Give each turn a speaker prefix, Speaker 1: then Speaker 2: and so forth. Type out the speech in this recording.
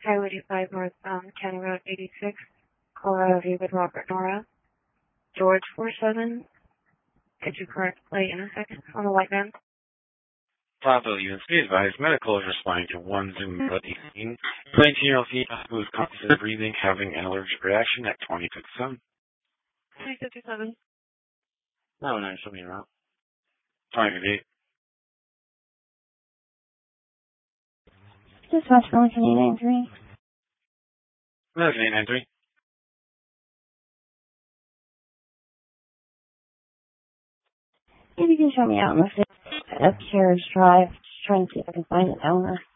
Speaker 1: Highway 85 northbound, County Road 86, Colorado View with Robert Nora. George 47. Get your current plate in a second on the white van.
Speaker 2: Bravo, units be advised, medical is responding to 1 Zoom 18. 19-year-old female who is conscious of breathing, having an allergic reaction at 2057.
Speaker 1: 2057.
Speaker 2: No, show me around. 2058.
Speaker 1: Dispatch from 893.
Speaker 2: American 893.
Speaker 1: If you can show me out in the city, up Carriage Drive, just trying to see if I can find an owner.